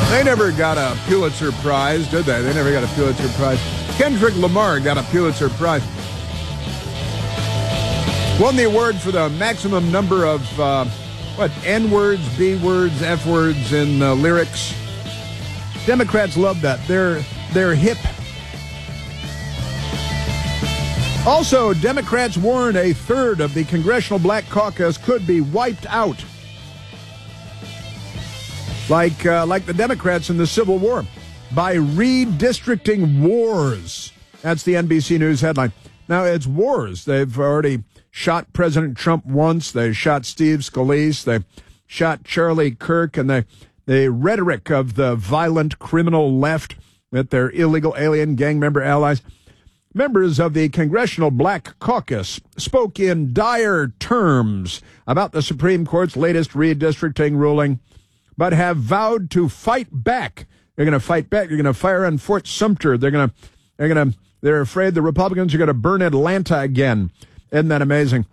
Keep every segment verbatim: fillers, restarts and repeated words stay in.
They never got a Pulitzer Prize, did they? They never got a Pulitzer Prize. Kendrick Lamar got a Pulitzer Prize. Won the award for the maximum number of, uh, what, N-words, B-words, F-words in uh, lyrics. Democrats love that. They're, they're hip. Also, Democrats warn a third of the Congressional Black Caucus could be wiped out. Like, uh, like the Democrats in the Civil War, by redistricting wars. That's the N B C News headline. Now, it's wars. They've already shot President Trump once. They shot Steve Scalise. They shot Charlie Kirk. And they, the rhetoric of the violent criminal left with their illegal alien gang member allies. Members of the Congressional Black Caucus spoke in dire terms about the Supreme Court's latest redistricting ruling, but have vowed to fight back. They're going to fight back. They're going to fire on Fort Sumter. They're going to, they're going to, they're afraid the Republicans are going to burn Atlanta again. Isn't that amazing?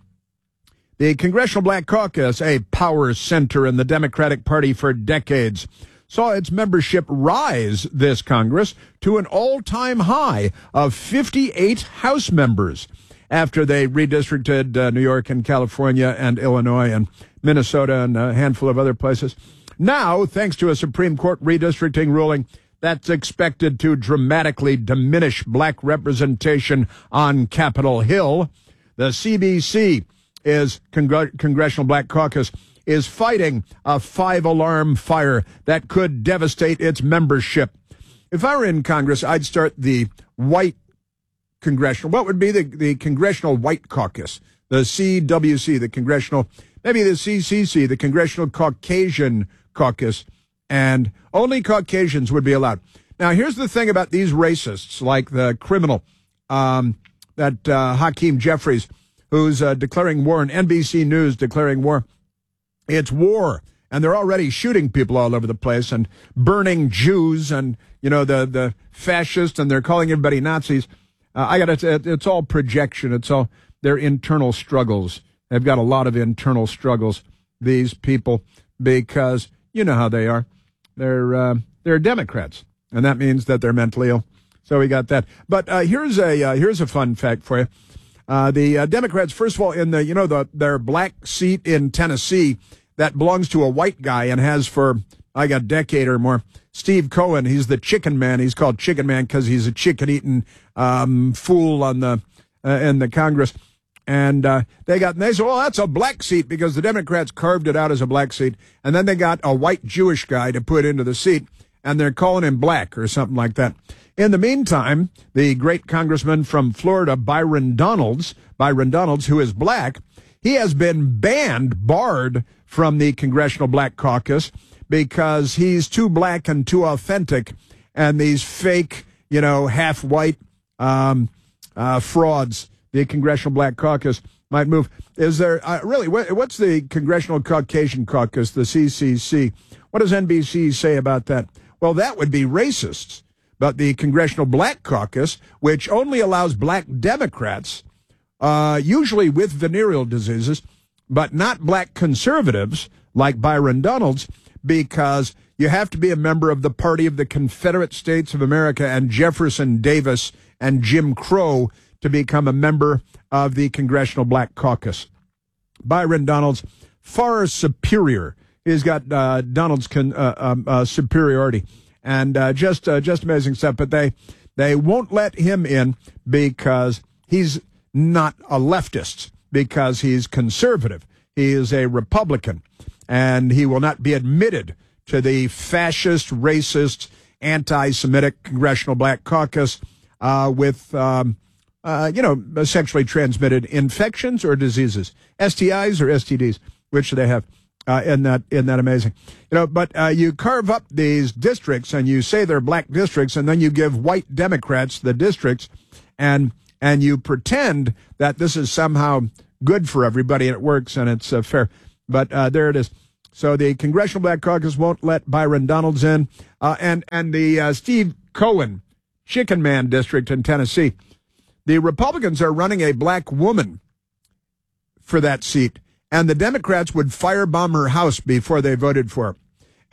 The Congressional Black Caucus, a power center in the Democratic Party for decades, saw its membership rise this Congress to an all-time high of fifty-eight House members after they redistricted uh, New York and California and Illinois and Minnesota and a handful of other places. Now, thanks to a Supreme Court redistricting ruling that's expected to dramatically diminish black representation on Capitol Hill, the C B C is Congre- Congressional Black Caucus is fighting a five-alarm fire that could devastate its membership. If I were in Congress, I'd start the white congressional. What would be the, the Congressional White Caucus? The C W C, the Congressional, maybe the C C C, the Congressional Caucasian Caucus, and only Caucasians would be allowed. Now, here's the thing about these racists, like the criminal, um, that uh, Hakeem Jeffries, who's uh, declaring war, and N B C News declaring war. It's war, and they're already shooting people all over the place and burning Jews and, you know, the, the fascists, and they're calling everybody Nazis. Uh, I got to, it's all projection. It's all their internal struggles. They've got a lot of internal struggles, these people, because you know how they are. They're, uh, they're Democrats, and that means that they're mentally ill. So we got that. But uh, here's a uh, here's a fun fact for you. Uh, the uh, Democrats, first of all, in the, you know, the their black seat in Tennessee that belongs to a white guy and has for, I got a decade or more, Steve Cohen. He's the chicken man. He's called Chicken Man because he's a chicken-eating um, fool on the uh, in the Congress. And uh, they got, and they said, well, that's a black seat because the Democrats carved it out as a black seat. And then they got a white Jewish guy to put into the seat, and they're calling him black or something like that. In the meantime, the great congressman from Florida, Byron Donalds, Byron Donalds, who is black, he has been banned, barred from the Congressional Black Caucus because he's too black and too authentic, and these fake, you know, half-white um, uh, frauds, the Congressional Black Caucus might move. Is there, uh, really, what, what's the Congressional Caucasian Caucus, the C C C? What does N B C say about that? Well, that would be racists. But the Congressional Black Caucus, which only allows black Democrats, uh, usually with venereal diseases, but not black conservatives like Byron Donalds, because you have to be a member of the Party of the Confederate States of America and Jefferson Davis and Jim Crow to become a member of the Congressional Black Caucus. Byron Donalds, far superior. He's got uh, Donald's con, uh, um, uh, superiority. And uh, just uh, just amazing stuff. But they they won't let him in because he's not a leftist, because he's conservative. He is a Republican, and he will not be admitted to the fascist, racist, anti-Semitic Congressional Black Caucus uh, with, um, uh, you know, sexually transmitted infections or diseases, S T Is or S T Ds, which do they have? Uh, isn't that, isn't that amazing? You know, but uh, you carve up these districts and you say they're black districts, and then you give white Democrats the districts, and and you pretend that this is somehow good for everybody and it works and it's uh, fair. But uh, there it is. So the Congressional Black Caucus won't let Byron Donalds in, uh, and and the uh, Steve Cohen Chicken Man district in Tennessee. The Republicans are running a black woman for that seat, and the Democrats would firebomb her house before they voted for her.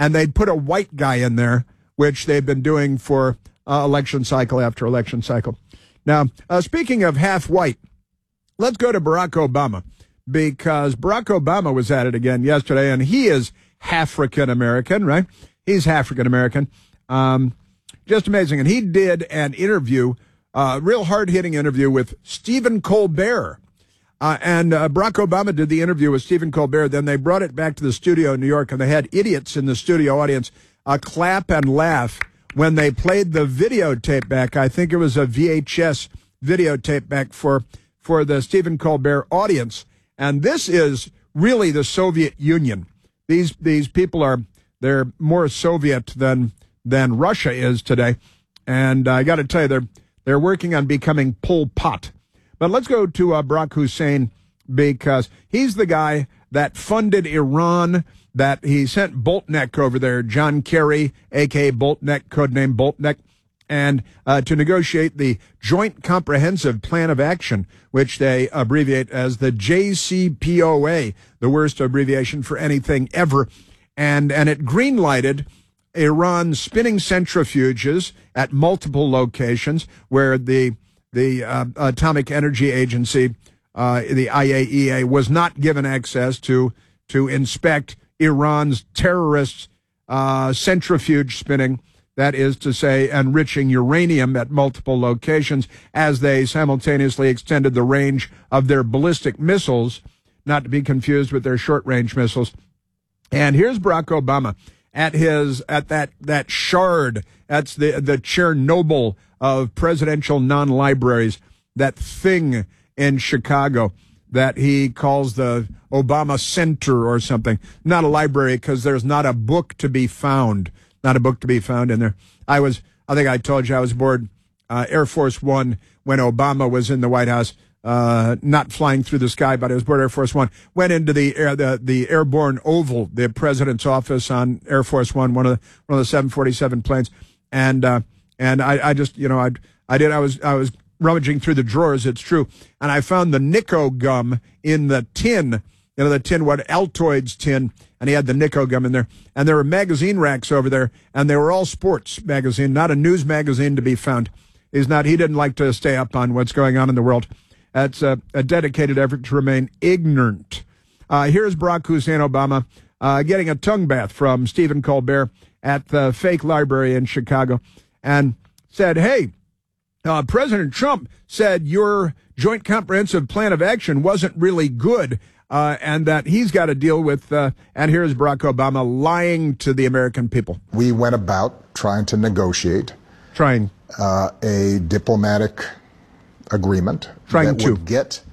and they'd put a white guy in there, which they've been doing for uh, election cycle after election cycle. Now, uh, speaking of half white, let's go to Barack Obama, because Barack Obama was at it again yesterday, and he is African-American, right? He's African-American. Um, just amazing. And he did an interview, a uh, real hard-hitting interview with Stephen Colbert. Uh, and uh, Barack Obama did the interview with Stephen Colbert. Then they brought it back to the studio in New York, and they had idiots in the studio audience uh, clap and laugh when they played the videotape back. I think it was a V H S videotape back for, for the Stephen Colbert audience. And this is really the Soviet Union. These these people are, they're more Soviet than than Russia is today. And I got to tell you, they're, they're working on becoming Pol Pot. But let's go to uh, Barack Hussein, because he's the guy that funded Iran, that he sent Boltneck over there, John Kerry, a k a. Boltneck, codename Boltneck, and uh, to negotiate the Joint Comprehensive Plan of Action, which they abbreviate as the J C P O A, the worst abbreviation for anything ever. And, and it green-lighted Iran spinning centrifuges at multiple locations where the the uh, Atomic Energy Agency, uh, the I A E A, was not given access to to inspect Iran's terrorist uh, centrifuge spinning, that is to say, enriching uranium at multiple locations, as they simultaneously extended the range of their ballistic missiles, not to be confused with their short-range missiles. And here's Barack Obama at his at that that shard. That's the the Chernobyl of presidential non-libraries, that thing in Chicago that he calls the Obama Center or something. Not a library, because there's not a book to be found. Not a book to be found in there. I was, I think I told you I was aboard uh, Air Force One when Obama was in the White House, uh, not flying through the sky, but I was aboard Air Force One. Went into the air, the, the airborne oval, the president's office on Air Force One, one of the, one of the seven forty-seven planes. And, uh, And I, I just, you know, I, I did, I was, I was rummaging through the drawers, it's true. And I found the Nico gum in the tin, you know, the tin, what, Altoids tin. And he had the Nico gum in there. And there were magazine racks over there. And they were all sports magazine, not a news magazine to be found. He's not, he didn't like to stay up on what's going on in the world. That's a, a dedicated effort to remain ignorant. Uh, here's Barack Hussein Obama uh, getting a tongue bath from Stephen Colbert at the fake library in Chicago, and said, hey, uh, President Trump said your Joint Comprehensive Plan of Action wasn't really good, uh, and that he's got to deal with, uh, and here's Barack Obama lying to the American people. We went about trying to negotiate Trying. Uh, a diplomatic agreement Trying that to. would get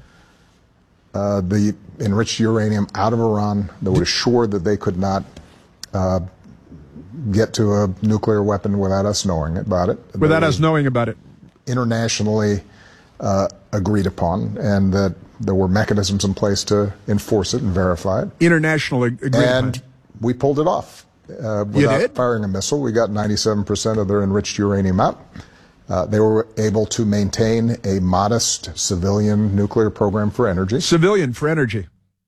uh, the enriched uranium out of Iran, that would assure that they could not uh, get to a nuclear weapon without us knowing about it. Without us knowing about it. Internationally uh, agreed upon, and that there were mechanisms in place to enforce it and verify it. International ag- agreed And upon. we pulled it off. Uh, without did? firing a missile. We got ninety-seven percent of their enriched uranium out. Uh, they were able to maintain a modest civilian nuclear program for energy. Civilian for energy.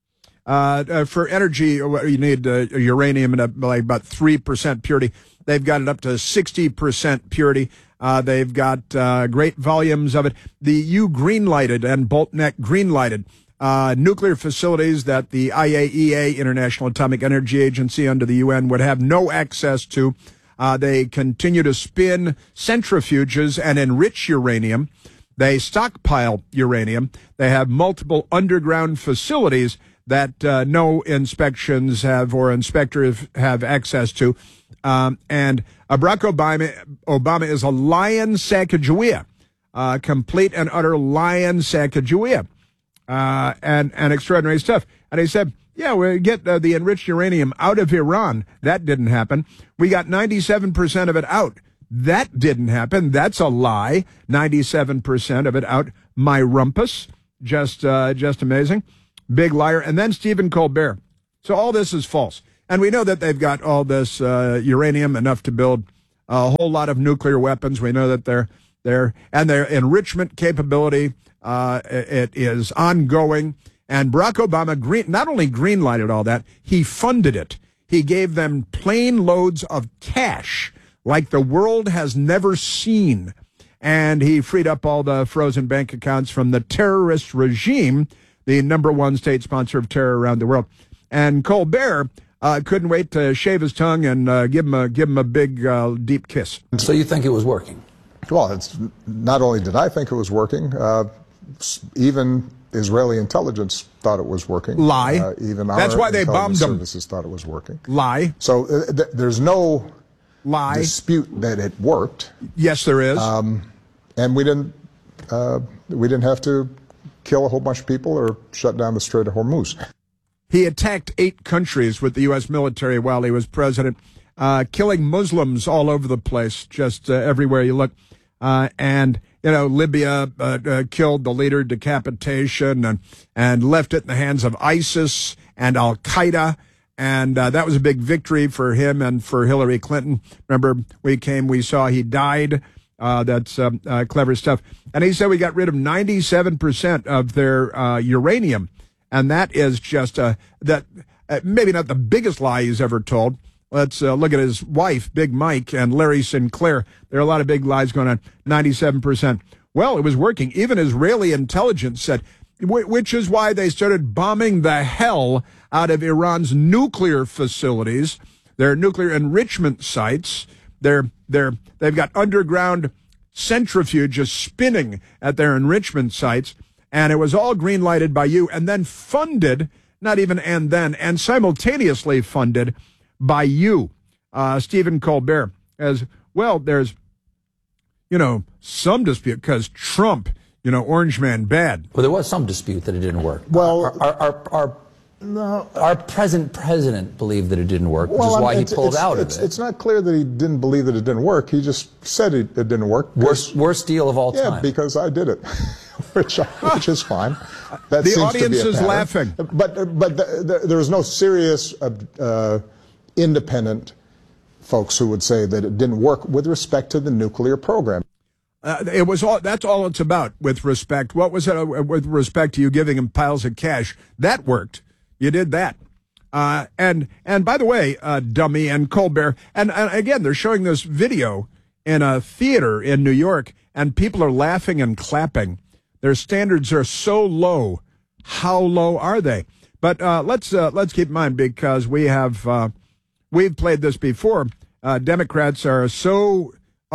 Uh, uh, for energy, you need uh, uranium at like about three percent purity. They've got it up to sixty percent purity. Uh, they've got uh, great volumes of it. The U green-lighted and Boltneck green-lighted uh, nuclear facilities that the I A E A, International Atomic Energy Agency under the U N, would have no access to. Uh, they continue to spin centrifuges and enrich uranium. They stockpile uranium. They have multiple underground facilities that uh, no inspections have or inspectors have access to. Um, and uh, Barack Obama, Obama is a lion Sacagawea, uh, complete and utter lion Sacagawea, uh, and, and extraordinary stuff. And he said, yeah, we get uh, the enriched uranium out of Iran. That didn't happen. We got ninety-seven percent of it out. That didn't happen. That's a lie. ninety-seven percent of it out. My rumpus. Just, uh, just amazing. Big liar. And then Stephen Colbert. So all this is false. And we know that they've got all this uh, uranium, enough to build a whole lot of nuclear weapons. We know that they're, they're and their enrichment capability, uh, it is ongoing. And Barack Obama green, not only green-lighted all that, he funded it. He gave them plane loads of cash like the world has never seen. And he freed up all the frozen bank accounts from the terrorist regime, the number one state sponsor of terror around the world. And Colbert uh, couldn't wait to shave his tongue and uh, give him a give him a big, uh, deep kiss. So you think it was working? Well, it's not only did I think it was working, uh, even Israeli intelligence thought it was working. Lie. Uh, even That's our why they bombed them. Services thought it was working. Lie. So uh, th- there's no Lie. dispute that it worked. Yes, there is. Um, and we didn't uh, we didn't have to kill a whole bunch of people or shut down the Strait of Hormuz. He attacked eight countries with the U S military while he was president, uh, killing Muslims all over the place, just uh, everywhere you look. Uh, and, you know, Libya uh, uh, killed the leader, decapitation, and, and left it in the hands of ISIS and Al-Qaeda. And uh, that was a big victory for him and for Hillary Clinton. Remember, we came, we saw he died. Uh, that's um, uh, clever stuff. And he said we got rid of ninety-seven percent of their uh, uranium. And that is just uh, that uh, maybe not the biggest lie he's ever told. Let's uh, look at his wife, Big Mike, and Larry Sinclair. There are a lot of big lies going on. ninety-seven percent. Well, it was working. Even Israeli intelligence said, which is why they started bombing the hell out of Iran's nuclear facilities, their nuclear enrichment sites. They're, they're, they've got underground centrifuges spinning at their enrichment sites. And it was all green-lighted by you and then funded, not even and then, and simultaneously funded by you, uh, Stephen Colbert. As well, there's, you know, some dispute because Trump, you know, Orange Man bad. Well, there was some dispute that it didn't work. Well, our, our, our, our, no, our present president believed that it didn't work, which well, is why it's, he pulled it's, out it's, of it. It's not clear that he didn't believe that it didn't work. He just said it, it didn't work. Worst, worst deal of all yeah, time. because I did it, which, which is fine. That the seems audience to be a is pattern. laughing. But, but the, the, there was no serious uh, uh, independent folks who would say that it didn't work with respect to the nuclear program. Uh, it was all. That's all it's about. With respect, what was it uh, with respect to you giving him piles of cash? That worked. You did that. Uh, and and by the way, uh, dummy and Colbert, and, and again, they're showing this video in a theater in New York, and people are laughing and clapping. Their standards are so low. How low are they? But uh, let's uh, let's keep in mind, because we have uh, we've played this before. Uh, Democrats are so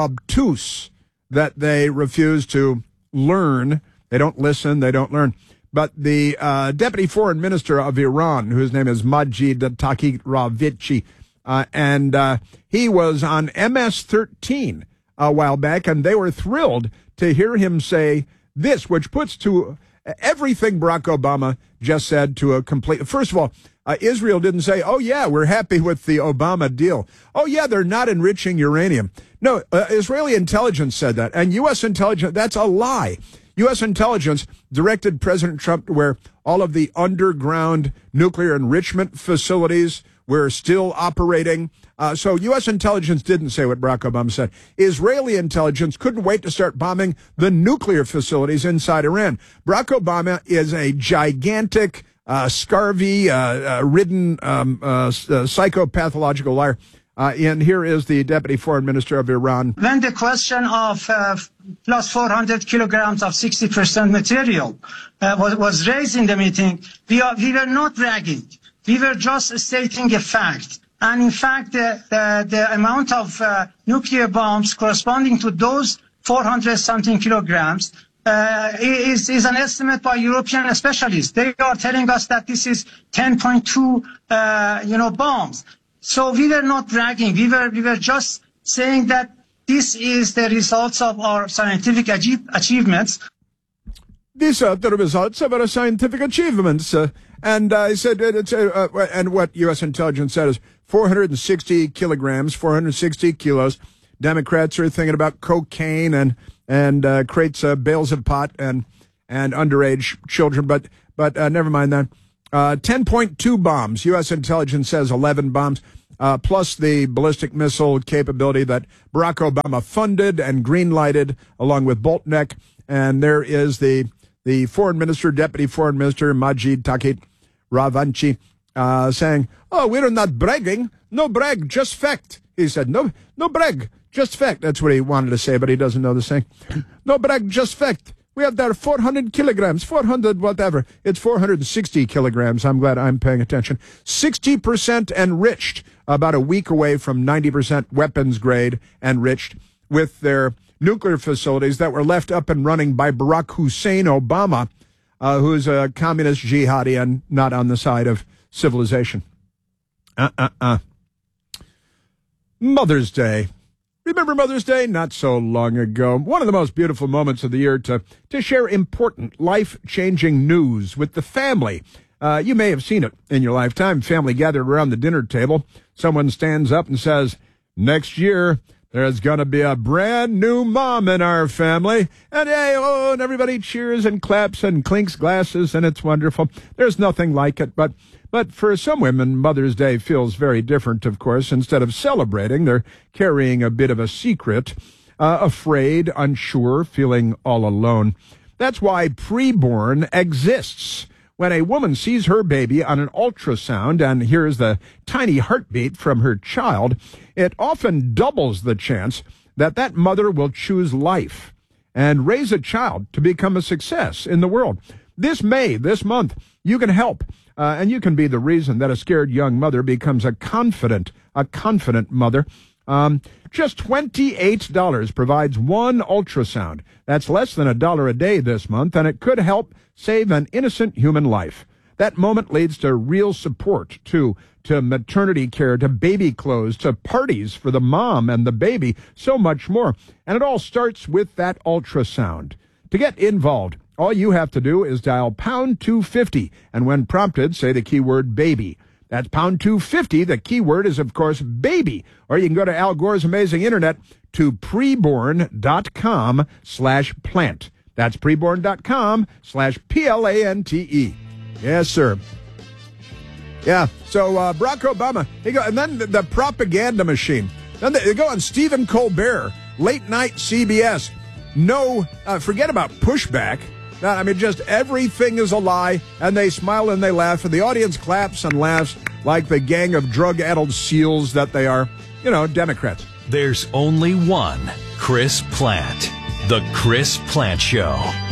obtuse that they refuse to learn. They don't listen. They don't learn. But the uh, deputy foreign minister of Iran, whose name is Majid Takiravici, uh, and uh, he was on M S thirteen a while back, and they were thrilled to hear him say this, which puts to everything Barack Obama just said to a complete. First of all, uh, Israel didn't say, oh, yeah, we're happy with the Obama deal. Oh, yeah, they're not enriching uranium. No, uh, Israeli intelligence said that, and U S intelligence, that's a lie. U S intelligence directed President Trump to where all of the underground nuclear enrichment facilities were still operating. Uh, so U S intelligence didn't say what Barack Obama said. Israeli intelligence couldn't wait to start bombing the nuclear facilities inside Iran. Barack Obama is a gigantic, uh, scurvy-ridden, uh, uh, um, uh, uh, psychopathological liar. Uh, and here is the deputy foreign minister of Iran. When the question of uh, plus four hundred kilograms of sixty percent material uh, was, was raised in the meeting, we, are, we were not bragging. We were just stating a fact. And in fact, the, the, the amount of uh, nuclear bombs corresponding to those four hundred something kilograms uh, is, is an estimate by European specialists. They are telling us that this is ten point two, uh, you know, bombs. So we were not bragging. We were, we were just saying that this is the results of our scientific achieve, achievements. These are the results of our scientific achievements. Uh, and I said, uh, it's, uh, uh, and what U S intelligence said is four hundred sixty kilograms, four hundred sixty kilos. Democrats are thinking about cocaine and, and, uh, crates, uh, bales of pot and, and underage children. But, but, uh, never mind that. Uh, ten point two bombs. U S intelligence says eleven bombs. Uh, plus the ballistic missile capability that Barack Obama funded and green-lighted along with Boltneck. And there is the the foreign minister, deputy foreign minister, Majid Takiravici, uh, saying, oh, we're not bragging. No brag, just fact. He said, no, no brag, just fact. That's what he wanted to say, but he doesn't know the saying. No brag, just fact. We have there four hundred kilograms, four hundred whatever. It's four hundred sixty kilograms. I'm glad I'm paying attention. sixty percent enriched, about a week away from ninety percent weapons grade enriched, with their nuclear facilities that were left up and running by Barack Hussein Obama, uh, who's a communist jihadi and not on the side of civilization. Uh-uh-uh. Mother's Day. Remember Mother's Day? Not so long ago. One of the most beautiful moments of the year to, to share important, life-changing news with the family. Uh, you may have seen it in your lifetime. Family gathered around the dinner table. Someone stands up and says, next year, there's going to be a brand new mom in our family. And hey, oh, and everybody cheers and claps and clinks glasses, and it's wonderful. There's nothing like it, but But for some women, Mother's Day feels very different, of course. Instead of celebrating, they're carrying a bit of a secret, uh, afraid, unsure, feeling all alone. That's why preborn exists. When a woman sees her baby on an ultrasound and hears the tiny heartbeat from her child, it often doubles the chance that that mother will choose life and raise a child to become a success in the world. This May, this month, you can help. Uh, and you can be the reason that a scared young mother becomes a confident, a confident mother. Um, just twenty-eight dollars provides one ultrasound. That's less than a dollar a day this month, and it could help save an innocent human life. That moment leads to real support, to, to maternity care, to baby clothes, to parties for the mom and the baby, so much more. And it all starts with that ultrasound. To get involved, all you have to do is dial pound two fifty, and when prompted, say the keyword baby. That's pound two fifty. The keyword is, of course, baby. Or you can go to Al Gore's amazing internet to preborn.com slash plant. That's preborn.com slash P L A N T E. Yes, sir. Yeah, so uh, Barack Obama, he go, and then the, the propaganda machine. Then they, they go on Stephen Colbert, late night C B S. No, uh, forget about pushback. No, I mean, just everything is a lie, and they smile and they laugh, and the audience claps and laughs like the gang of drug-addled seals that they are, you know, Democrats. There's only one Chris Plante. The Chris Plante Show.